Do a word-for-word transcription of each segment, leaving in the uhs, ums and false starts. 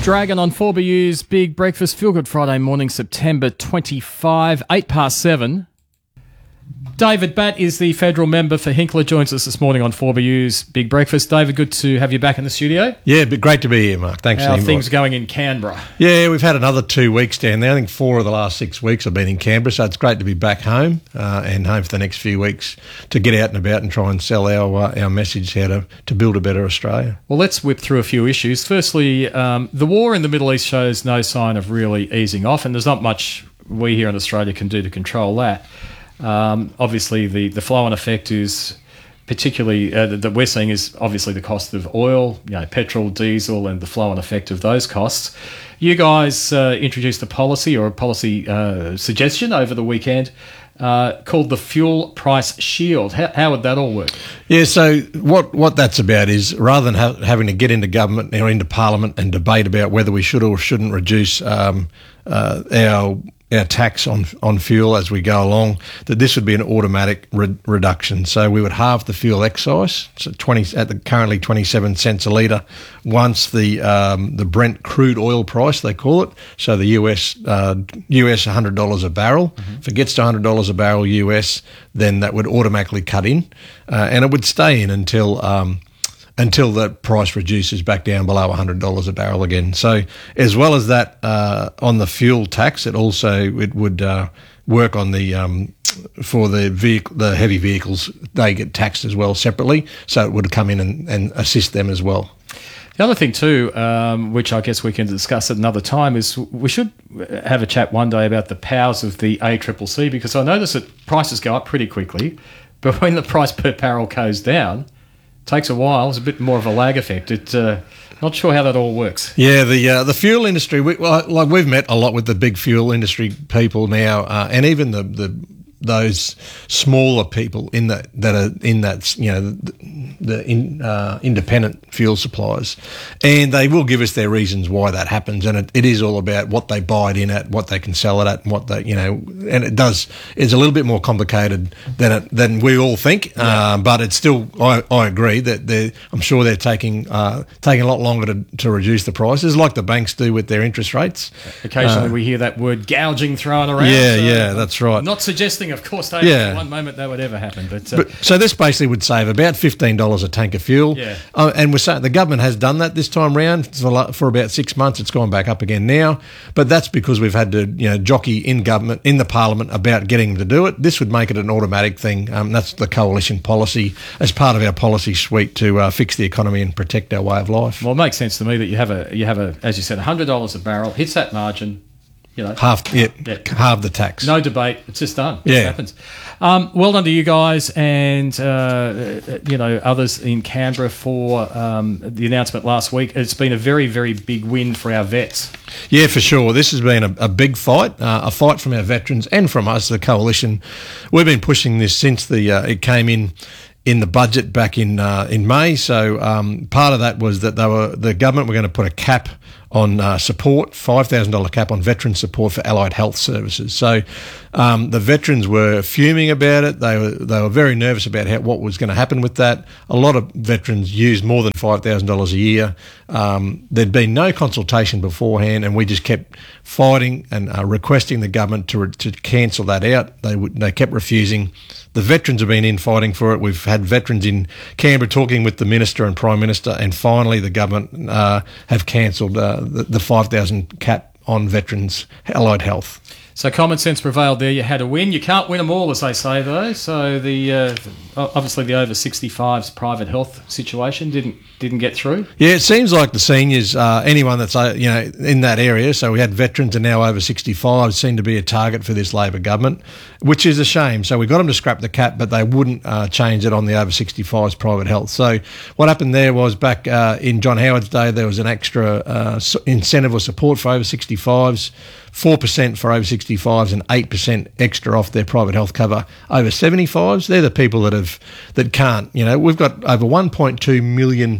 Dragon on four B U's Big Breakfast Feel Good Friday morning, September twenty-fifth, eight past seven. David Batt is the federal member for Hinkler, joins us this morning on four B U's Big Breakfast. David, good to have you back in the studio. Yeah, but great to be here, Mark. Thanks How for are the things invite. going in Canberra? Yeah, we've had another two weeks down there. I think four of the last six weeks I've been in Canberra, so it's great to be back home uh, and home for the next few weeks to get out and about and try and sell our uh, our message how to, to build a better Australia. Well, let's whip through a few issues. Firstly, um, the war in the Middle East shows no sign of really easing off, and there's not much we here in Australia can do to control that. Um, obviously, the, the flow-on effect is particularly uh, that we're seeing is obviously the cost of oil, you know, petrol, diesel, and the flow-on effect of those costs. You guys uh, introduced a policy or a policy uh, suggestion over the weekend uh, called the Fuel Price Shield. How, how would that all work? Yeah, so what, what that's about is rather than ha- having to get into government or into Parliament and debate about whether we should or shouldn't reduce um, uh, our our tax on on fuel as we go along, that this would be an automatic re- reduction. So we would halve the fuel excise, so twenty at the currently twenty-seven cents a litre, once the um, the Brent crude oil price, they call it, so the U S uh, U S one hundred dollars a barrel. Mm-hmm. If it gets to one hundred dollars a barrel U S, then that would automatically cut in, uh, and it would stay in until um, until the price reduces back down below one hundred dollars a barrel again. So as well as that, uh, on the fuel tax, it also it would uh, work on the um, for the vehicle, the heavy vehicles. They get taxed as well separately, so it would come in and, and assist them as well. The other thing too, um, which I guess we can discuss at another time, is we should have a chat one day about the powers of the A C C C, because I notice that prices go up pretty quickly, but when the price per barrel goes down, takes a while. It's a bit more of a lag effect. It uh, not sure how that all works. Yeah, the uh, the fuel industry. We, well, like we've met a lot with the big fuel industry people now, uh, and even the, the those smaller people in that that are in that you know the, the in, uh, independent fuel suppliers, and they will give us their reasons why that happens. And it, it is all about what they buy it in at, what they can sell it at, and what they you know. And it does. It's a little bit more complicated than it, than we all think. Yeah. Uh, but it's still. I, I agree that they. I'm sure they're taking uh, taking a lot longer to, to reduce the prices, like the banks do with their interest rates. Occasionally, uh, we hear that word gouging thrown around. Yeah, so yeah, that's right. Not suggesting, of course, David, yeah. for one moment that would ever happen. But, uh, but so this basically would save about fifteen dollars a tank of fuel. Yeah. Uh, and we're saying the government has done that this time round for, for about six months. It's gone back up again now, but that's because we've had to you know jockey in government in the Parliament about getting them to do it. This would make it an automatic thing. Um, that's the coalition policy as part of our policy suite to uh, fix the economy and protect our way of life. Well, it makes sense to me that you have a you have a as you said one hundred dollars a barrel, hits that margin. You know, half, yeah, yeah, half the tax. No debate. It's just done. It yeah, happens. Um, well done to you guys and uh, you know others in Canberra for um, the announcement last week. It's been a very, very big win for our vets. Yeah, for sure. This has been a, a big fight, uh, a fight from our veterans and from us, the coalition. We've been pushing this since the uh, it came in. in the budget back in uh, in May. So um, part of that was that they were the government were going to put a cap on uh, support, five thousand dollars cap on veteran support for allied health services. So um, the veterans were fuming about it. They were they were very nervous about how, what was going to happen with that. A lot of veterans used more than five thousand dollars a year. Um, there'd been no consultation beforehand, and we just kept fighting and uh, requesting the government to re- to cancel that out. They would they kept refusing. The veterans have been in fighting for it. We've had veterans in Canberra talking with the Minister and Prime Minister, and finally the government uh, have cancelled uh, the, the five thousand cap on veterans' allied health. So common sense prevailed there. You had to win. You can't win them all, as they say, though. So the uh, obviously the over sixty-fives private health situation didn't didn't get through. Yeah, it seems like the seniors, uh, anyone that's uh, you know in that area. So we had veterans and now over sixty-five seem to be a target for this Labor government, which is a shame. So we got them to scrap the cap, but they wouldn't uh, change it on the over sixty-fives private health. So what happened there was back uh, in John Howard's day, there was an extra uh, incentive or support for over sixty-fives. four percent for over sixty-fives and eight percent extra off their private health cover over seventy-fives. They're the people that have that can't. You know, we've got over one point two million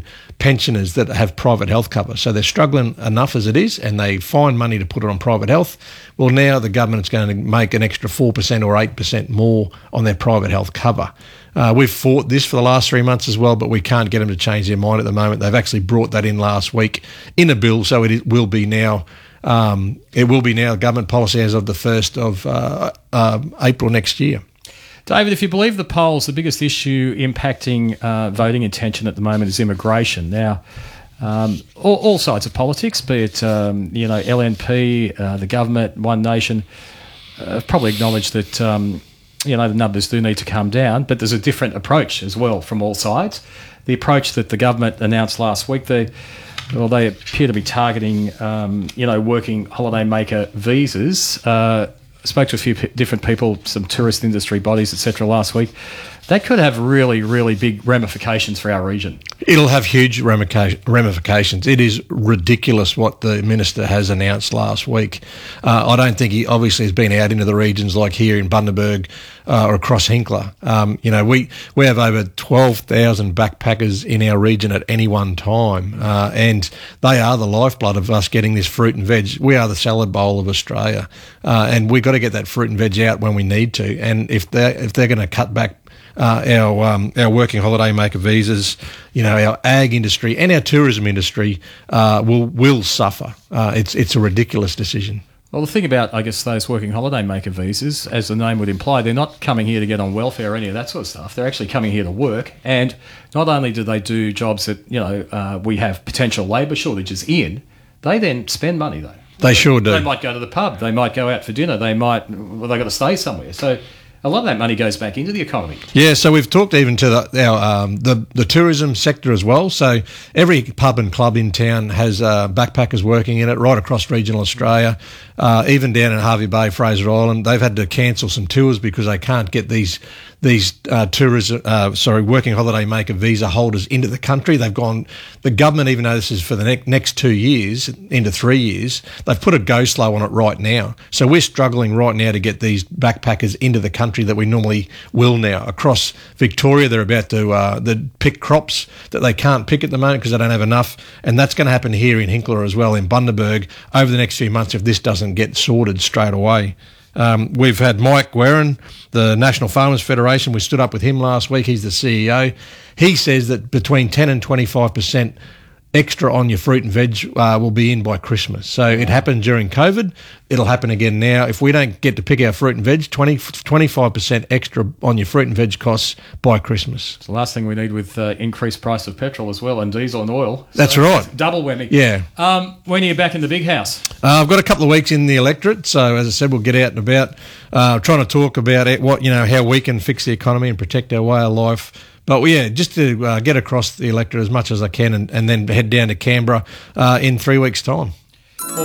pensioners that have private health cover. So they're struggling enough as it is, and they find money to put it on private health. Well, now the government's going to make an extra four percent or eight percent more on their private health cover. Uh, we've fought this for the last three months as well, but we can't get them to change their mind at the moment. They've actually brought that in last week in a bill, so it will be now um, it will be now government policy as of the first of uh, uh, April next year. David, if you believe the polls, the biggest issue impacting uh, voting intention at the moment is immigration. Now, um, all, all sides of politics, be it um, you know L N P, uh, the government, One Nation, uh, have probably acknowledged that um, you know the numbers do need to come down, but there's a different approach as well from all sides. The approach that the government announced last week, they well, they appear to be targeting um, you know working holiday maker visas. Uh, I spoke to a few p- different people, some tourist industry bodies, et cetera, last week. That could have really, really big ramifications for our region. It'll have huge ramica- ramifications. It is ridiculous what the minister has announced last week. Uh, I don't think he obviously has been out into the regions like here in Bundaberg uh, or across Hinkler. Um, you know, we, we have over twelve thousand backpackers in our region at any one time, uh, and they are the lifeblood of us getting this fruit and veg. We are the salad bowl of Australia, uh, and we've got to get that fruit and veg out when we need to. And if they're, if they're going to cut back Uh, our um, our working holiday maker visas, you know, our ag industry and our tourism industry uh, will will suffer. Uh, it's it's a ridiculous decision. Well, the thing about, I guess, those working holiday maker visas, as the name would imply, they're not coming here to get on welfare or any of that sort of stuff. They're actually coming here to work. And not only do they do jobs that, you know, uh, we have potential labour shortages in, they then spend money, though. They sure do. They might go to the pub. They might go out for dinner. They might, well, they've got to stay somewhere. So a lot of that money goes back into the economy. Yeah, so we've talked even to the, our um, the the tourism sector as well. So every pub and club in town has uh, backpackers working in it right across regional Australia, uh, even down in Hervey Bay, Fraser Island. They've had to cancel some tours because they can't get these these uh, tourism, uh, sorry, working holiday maker visa holders into the country. They've gone. The government, even though this is for the ne- next two years, into three years, they've put a go slow on it right now. So we're struggling right now to get these backpackers into the country that we normally will now. Across Victoria, they're about to uh, the pick crops that they can't pick at the moment because they don't have enough, and that's going to happen here in Hinkler as well, in Bundaberg, over the next few months if this doesn't get sorted straight away. Um, we've had Mike Guerin, the National Farmers Federation. We stood up with him last week. He's the C E O. He says that between ten and twenty-five percent extra on your fruit and veg uh, will be in by Christmas. So it happened during COVID. It'll happen again now. If we don't get to pick our fruit and veg, twenty, twenty-five percent extra on your fruit and veg costs by Christmas. It's the last thing we need with uh, increased price of petrol as well, and diesel and oil. So That's right. Double whammy. Yeah. Um, when are you back in the big house? Uh, I've got a couple of weeks in the electorate, so as I said, we'll get out and about, uh, trying to talk about it, what you know, how we can fix the economy and protect our way of life. But well, yeah, just to uh, get across the electorate as much as I can, and, and then head down to Canberra uh, in three weeks' time.